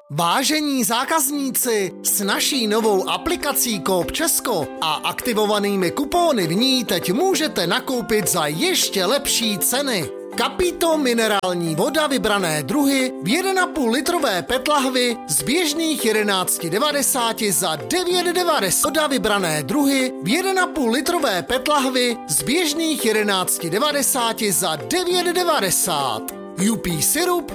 Vážení zákazníci, s naší novou aplikací Coop Česko a aktivovanými kupóny v ní teď můžete nakoupit za ještě lepší ceny. Capito minerální voda vybrané druhy v 1,5 litrové PET lahvi z běžných 11,90 za 9,90. Voda vybrané druhy v 1,5 litrové PET lahvi z běžných 11,90 za 9,90. UP syrup